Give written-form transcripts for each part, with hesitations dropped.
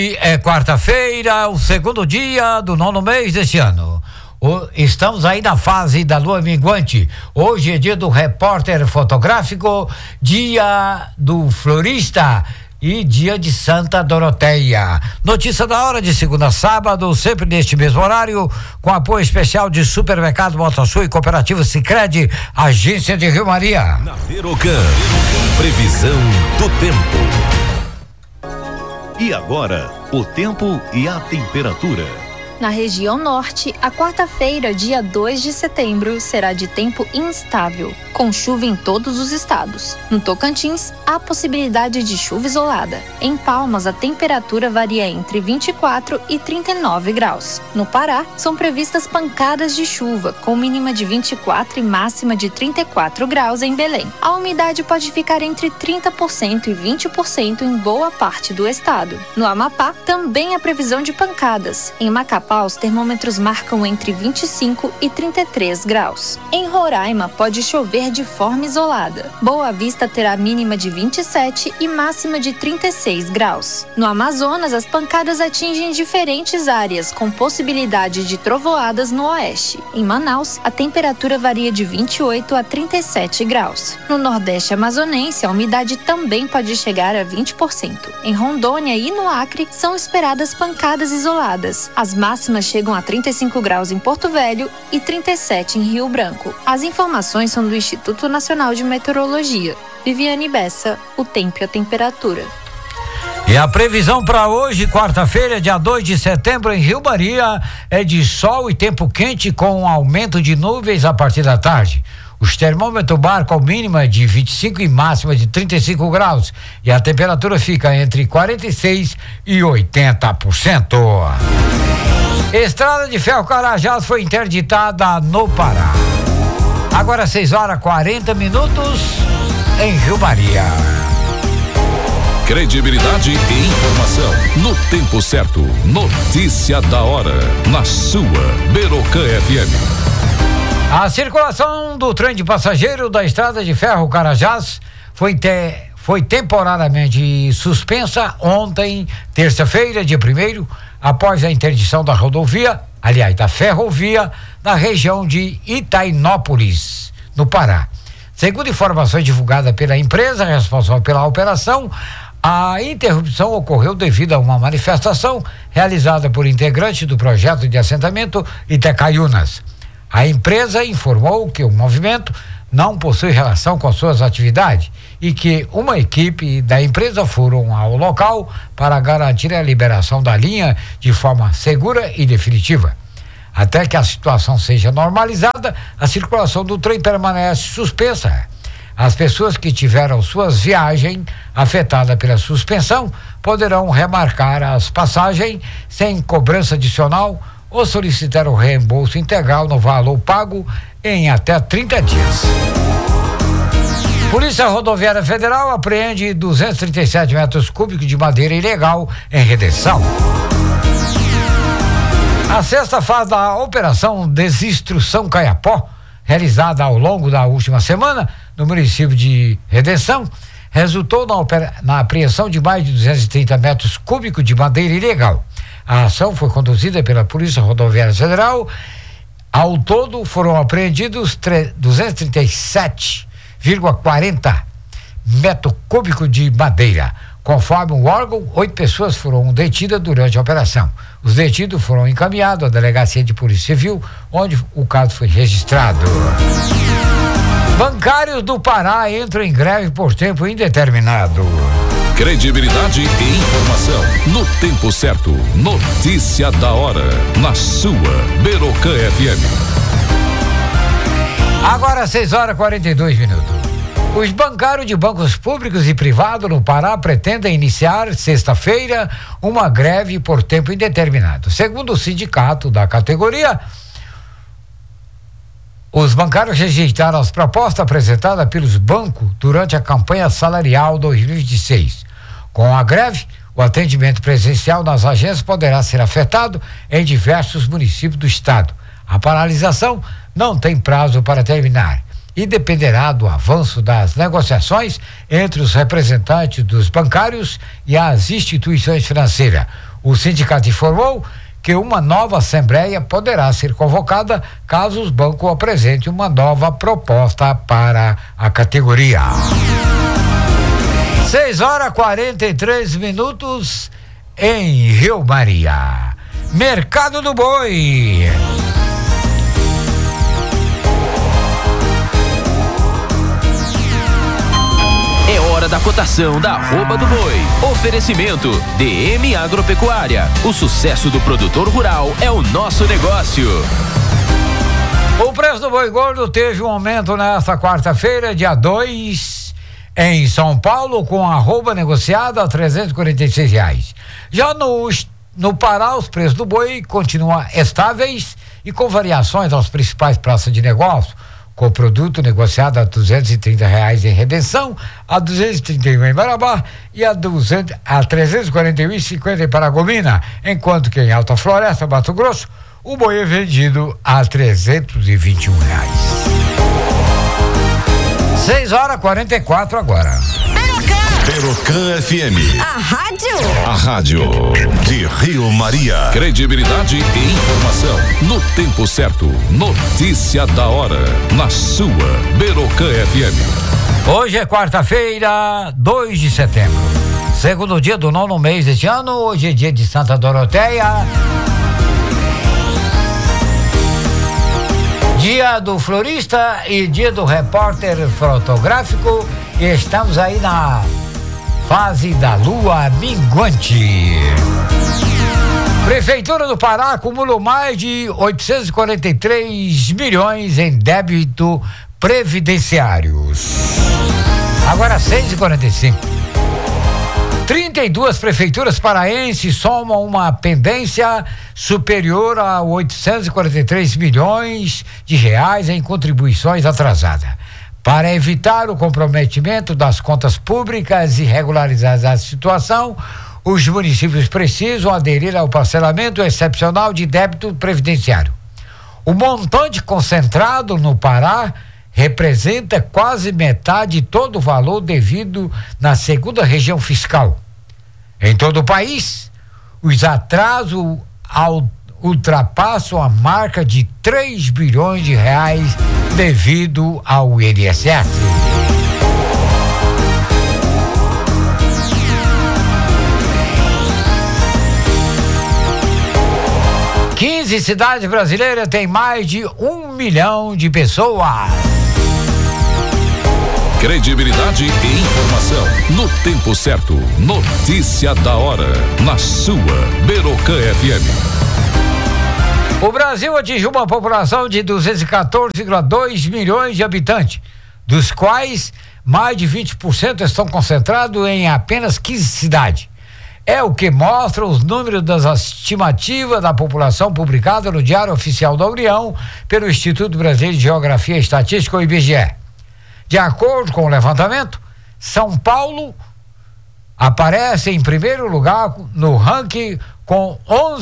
É quarta-feira, o segundo dia do 9º mês deste ano. Estamos aí na fase da lua minguante. Hoje é dia do repórter fotográfico, dia do florista e dia de Santa Doroteia. Notícia da hora de segunda a sábado, sempre neste mesmo horário, com apoio especial de Supermercado Motosul e Cooperativa Sicredi, agência de Rio Maria. Na Verocan, previsão do tempo. E agora, o tempo e a temperatura. Na região norte, a quarta-feira, dia 2 de setembro, será de tempo instável, com chuva em todos os estados. No Tocantins, há possibilidade de chuva isolada. Em Palmas, a temperatura varia entre 24 e 39 graus. No Pará, são previstas pancadas de chuva, com mínima de 24 e máxima de 34 graus em Belém. A umidade pode ficar entre 30% e 20% em boa parte do estado. No Amapá, também há previsão de pancadas. Em Macapá, os termômetros marcam entre 25 e 33 graus. Em Roraima, pode chover de forma isolada. Boa Vista terá mínima de 27 e máxima de 36 graus. No Amazonas, as pancadas atingem diferentes áreas, com possibilidade de trovoadas no oeste. Em Manaus, a temperatura varia de 28 a 37 graus. No Nordeste amazonense, a umidade também pode chegar a 20%. Em Rondônia e no Acre, são esperadas pancadas isoladas. As máximas chegam a 35 graus em Porto Velho e 37 em Rio Branco. As informações são do Instituto Nacional de Meteorologia. Viviane Bessa, o tempo e a temperatura. E a previsão para hoje, quarta-feira, dia 2 de setembro, em Rio Maria, é de sol e tempo quente com aumento de nuvens a partir da tarde. Os termômetros marcam mínima de 25 e máxima de 35 graus. E a temperatura fica entre 46% e 80%. Estrada de Ferro Carajás foi interditada no Pará. Agora 6h40 em Rio Maria. Credibilidade e informação no tempo certo. Notícia da hora na sua Verocan FM. A circulação do trem de passageiro da Estrada de Ferro Carajás foi temporariamente suspensa ontem, terça-feira, dia 1º, após a interdição da rodovia, aliás, da ferrovia, na região de Itainópolis, no Pará. Segundo informações divulgadas pela empresa responsável pela operação, a interrupção ocorreu devido a uma manifestação realizada por integrantes do projeto de assentamento Itacaiunas. A empresa informou que o movimento não possui relação com suas atividades e que uma equipe da empresa foram ao local para garantir a liberação da linha de forma segura e definitiva. Até que a situação seja normalizada, a circulação do trem permanece suspensa. As pessoas que tiveram suas viagens afetadas pela suspensão poderão remarcar as passagens sem cobrança adicional ou solicitar o reembolso integral no valor pago em até 30 dias. Polícia Rodoviária Federal apreende 237 metros cúbicos de madeira ilegal em Redenção. A sexta fase da Operação Desinstrução Caiapó, realizada ao longo da última semana no município de Redenção, resultou na apreensão de mais de 230 metros cúbicos de madeira ilegal. A ação foi conduzida pela Polícia Rodoviária Federal. Ao todo foram apreendidos 237,40 metros cúbicos de madeira. Conforme o órgão, 8 pessoas foram detidas durante a operação. Os detidos foram encaminhados à Delegacia de Polícia Civil, onde o caso foi registrado. Bancários do Pará entram em greve por tempo indeterminado. Credibilidade e informação no tempo certo. Notícia da hora na sua Verocan FM. Agora 6h42. Os bancários de bancos públicos e privados no Pará pretendem iniciar sexta-feira uma greve por tempo indeterminado. Segundo o sindicato da categoria, os bancários rejeitaram as propostas apresentadas pelos bancos durante a campanha salarial 2026. Com a greve, o atendimento presencial nas agências poderá ser afetado em diversos municípios do estado. A paralisação não tem prazo para terminar e dependerá do avanço das negociações entre os representantes dos bancários e as instituições financeiras. O sindicato informou que uma nova assembleia poderá ser convocada caso os bancos apresentem uma nova proposta para a categoria. 6h43 em Rio Maria. Mercado do Boi. É hora da cotação da arroba do boi. Oferecimento DM Agropecuária. O sucesso do produtor rural é o nosso negócio. O preço do boi gordo teve um aumento nesta quarta-feira, dia 2, em São Paulo, com a arroba negociada a R$346. Já no Pará, os preços do boi continuam estáveis e com variações nas principais praças de negócio, com o produto negociado a R$230 em Redenção, a R$231 em Marabá e a R$341,50 em Paragominas, enquanto que em Alta Floresta, Mato Grosso, o boi é vendido a R$321. 6h44 agora. Perocan FM. A A rádio de Rio Maria. Credibilidade e informação no tempo certo. Notícia da hora na sua Perocan FM. Hoje é quarta-feira, 2 de setembro. Segundo dia do 9º mês deste ano. Hoje é dia de Santa Doroteia. Dia do florista e dia do repórter fotográfico. E estamos aí na fase da lua minguante. Prefeitura do Pará acumula mais de 843 milhões em débito previdenciários. Agora 6h45. 32 prefeituras paraenses somam uma pendência superior a 843 milhões de reais em contribuições atrasadas. Para evitar o comprometimento das contas públicas e regularizar a situação, os municípios precisam aderir ao parcelamento excepcional de débito previdenciário. O montante concentrado no Pará representa quase metade de todo o valor devido na segunda região fiscal. Em todo o país, os atrasos ultrapassam a marca de 3 bilhões de reais devido ao INSS. Quinze cidades brasileiras têm mais de 1 milhão de pessoas. Credibilidade e informação no tempo certo. Notícia da hora na sua Perocan FM. O Brasil atingiu uma população de 214,2 milhões de habitantes, dos quais mais de 20% estão concentrados em apenas 15 cidades. É o que mostra os números das estimativas da população publicada no Diário Oficial da União pelo Instituto Brasileiro de Geografia e Estatística, o IBGE. De acordo com o levantamento, São Paulo aparece em primeiro lugar no ranking com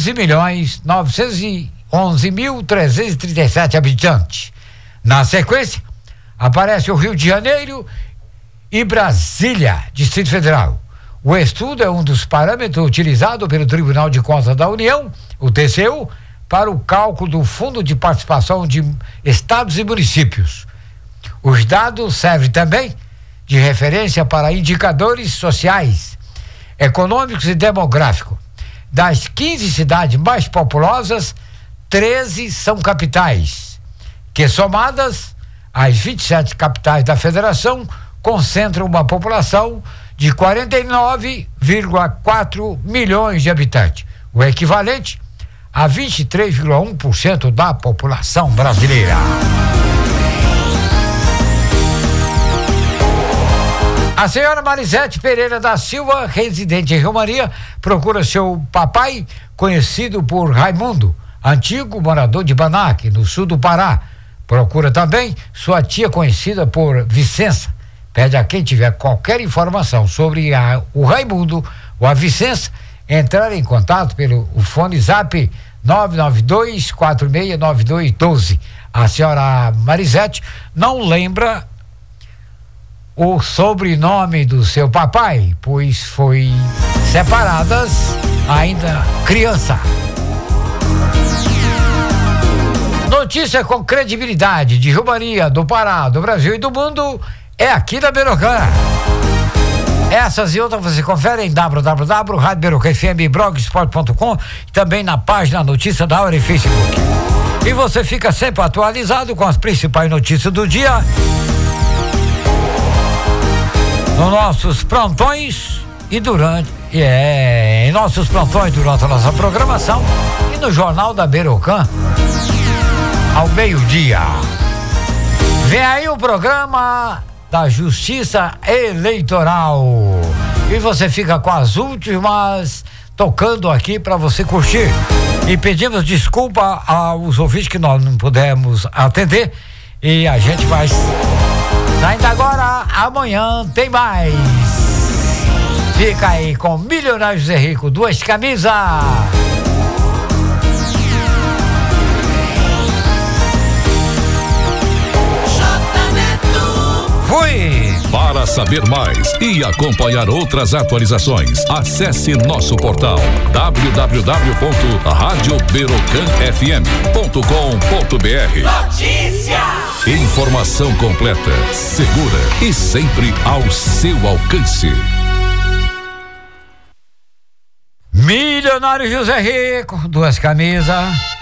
11.911.337 habitantes. Na sequência, aparece o Rio de Janeiro e Brasília, Distrito Federal. O estudo é um dos parâmetros utilizados pelo Tribunal de Contas da União, o TCU, para o cálculo do Fundo de Participação de Estados e Municípios. Os dados servem também de referência para indicadores sociais, econômicos e demográficos. Das 15 cidades mais populosas, 13 são capitais, que somadas às 27 capitais da federação, concentram uma população de 49,4 milhões de habitantes, o equivalente a 23,1% da população brasileira. A senhora Marisete Pereira da Silva, residente em Rio Maria, procura seu papai, conhecido por Raimundo, antigo morador de Banac, no sul do Pará. Procura também sua tia, conhecida por Vicença. Pede a quem tiver qualquer informação sobre o Raimundo ou a Vicença, entrar em contato pelo fone Zap 992-469212. A senhora Marisete não lembra o sobrenome do seu papai, pois foi separadas ainda criança. Notícia com credibilidade de Rio Maria, do Pará, do Brasil e do mundo é aqui na Berocan. Essas e outras você confere em www.radioberocafmblogsport.com e também na página Notícia da Hora e Facebook. E você fica sempre atualizado com as principais notícias do dia nos nossos plantões e em nossos plantões durante a nossa programação e no Jornal da Berocan ao meio-dia. Vem aí o programa da Justiça Eleitoral e você fica com as últimas tocando aqui para você curtir. E pedimos desculpa aos ouvintes que nós não pudemos atender e a gente vai saindo agora. Amanhã tem mais. Fica aí com Milionário José Rico, 2 camisas. Fui! Para saber mais e acompanhar outras atualizações, acesse nosso portal www.radioberocanfm.com.br. Notícia! Informação completa, segura e sempre ao seu alcance. Milionário José Rico, 2 camisas.